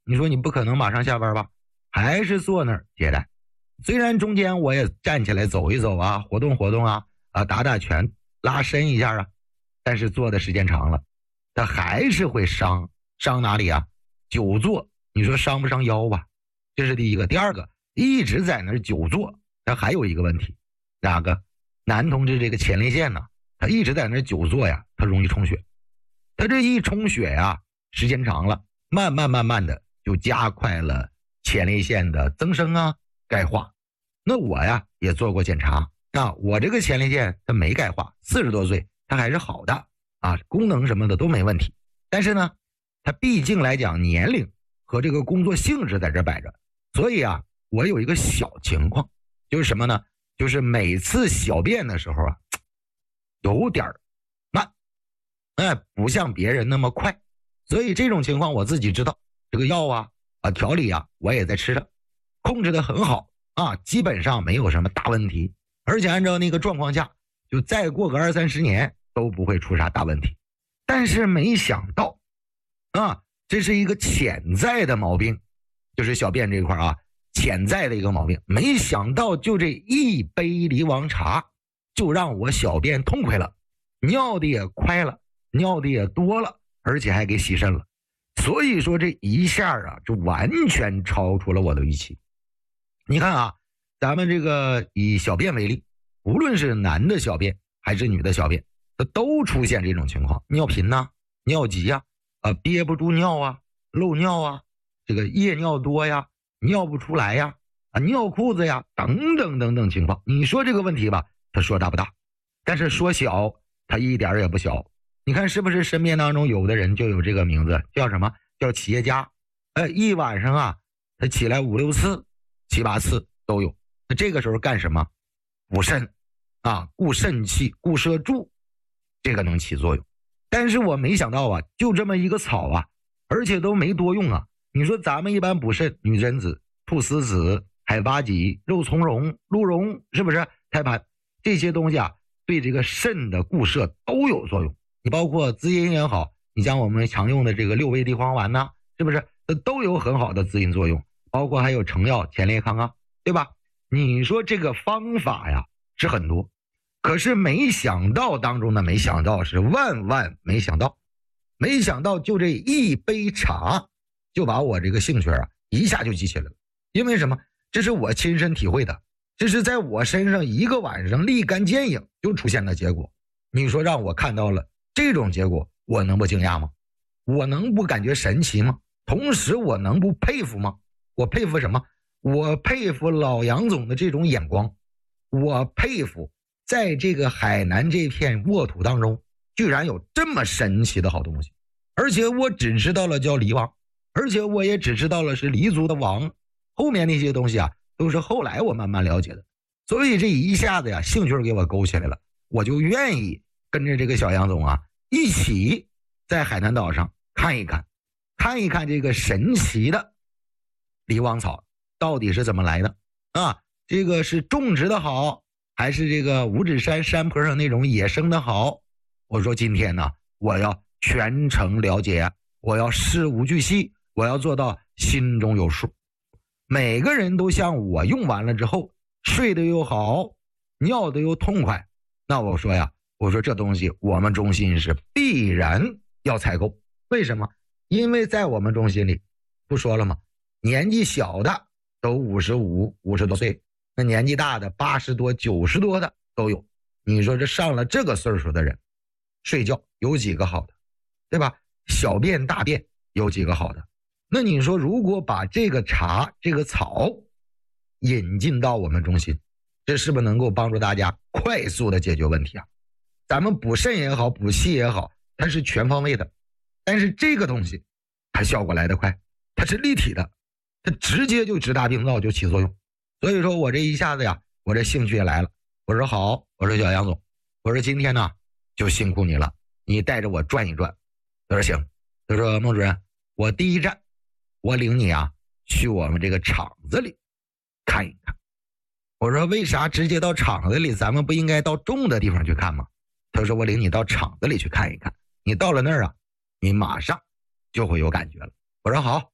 你说你不可能马上下班吧？还是坐那儿接待。虽然中间我也站起来走一走啊，活动活动啊，打打拳，拉伸一下啊，但是坐的时间长了，他还是会伤哪里啊？久坐，你说伤不伤腰吧？这是第一个。第二个，一直在那儿久坐，他还有一个问题，哪个？男同志这个前列腺呢，他一直在那儿久坐呀，他容易充血。他这一充血呀，时间长了，慢慢的就加快了前列腺的增生啊、钙化。那我呀也做过检查啊，我这个前列腺它没钙化，40多岁它还是好的啊，功能什么的都没问题。但是呢，它毕竟来讲年龄和这个工作性质在这摆着，所以啊，我有一个小情况，就是什么呢？就是每次小便的时候啊，有点慢，不像别人那么快。所以这种情况我自己知道，这个药啊调理啊我也在吃着，控制的很好啊，基本上没有什么大问题，而且按照那个状况下，就再过个20-30年都不会出啥大问题。但是没想到啊，这是一个潜在的毛病，就是小便这一块啊，潜在的一个毛病。没想到就这一杯梨王茶就让我小便痛快了，尿的也快了，尿的也多了，而且还给洗肾了。所以说这一下啊，就完全超出了我的预期。你看啊，咱们这个以小便为例，无论是男的小便还是女的小便，它都出现这种情况，尿频呐、尿急呀、憋不住尿啊、漏尿啊，这个夜尿多呀、尿不出来呀、尿裤子呀等等等等情况。你说这个问题吧，他说大不大？但是说小，他一点也不小。你看是不是身边当中有的人就有这个名字，叫什么？叫企业家。一晚上啊，他起来5-6次、7-8次都有。那这个时候干什么？补肾啊，固肾气、固摄柱，这个能起作用。但是我没想到啊，就这么一个草啊，而且都没多用啊。你说咱们一般补肾，女贞子、菟丝子、海八戟、肉苁蓉、鹿茸，是不是？胎盘这些东西啊，对这个肾的固摄都有作用。你包括滋阴也好，你像我们常用的这个6味地黄丸呐，是不是？它都有很好的滋阴作用。包括还有成药前列康啊，对吧？你说这个方法呀是很多，可是没想到当中的没想到是万万没想到，没想到就这一杯茶就把我这个兴趣啊一下就激起来了。因为什么？这是我亲身体会的，这是在我身上一个晚上立竿见影就出现的结果。你说让我看到了这种结果，我能不惊讶吗？我能不感觉神奇吗？同时我能不佩服吗？我佩服什么？我佩服老杨总的这种眼光，我佩服在这个海南这片沃土当中居然有这么神奇的好东西。而且我只知道了叫梨王，而且我也只知道了是黎族的王，后面那些东西啊都是后来我慢慢了解的。所以这一下子呀兴趣给我勾起来了，我就愿意跟着这个小杨总啊一起在海南岛上看一看这个神奇的梨王草到底是怎么来的啊？这个是种植的好，还是这个五指山山坡上那种野生的好？我说今天呢，我要全程了解，我要事无巨细，我要做到心中有数。每个人都像我用完了之后睡得又好，尿得又痛快。那我说呀，我说这东西我们中心是必然要采购。为什么？因为在我们中心里不说了吗？年纪小的都55、50多岁，那年纪大的80多、90多的都有。你说这上了这个岁数的人睡觉有几个好的，对吧？小便大便有几个好的？那你说如果把这个茶这个草引进到我们中心，这是不是能够帮助大家快速的解决问题啊？咱们补肾也好，补气也好，它是全方位的，但是这个东西它效果来得快，它是立体的，它直接就直达病灶，就起作用。所以说我这一下子呀，我这兴趣也来了。我说好，我说小杨总，我说今天呢就辛苦你了，你带着我转一转。他说行，他说孟主任，我第一站我领你啊去我们这个厂子里看一看。我说为啥直接到厂子里，咱们不应该到种的地方去看吗？他说我领你到厂子里去看一看，你到了那儿啊，你马上就会有感觉了。我说好，